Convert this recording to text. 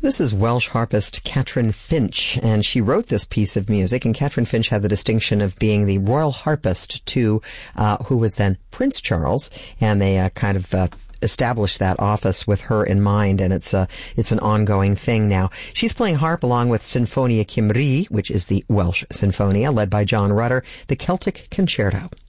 This is Welsh harpist Catrin Finch, and she wrote this piece of music, and Catrin Finch had the distinction of being the royal harpist to who was then Prince Charles, and they kind of established that office with her in mind, and it's an ongoing thing now. She's playing harp along with Sinfonia Cymru, which is the Welsh Sinfonia, led by John Rutter, the Celtic Concerto.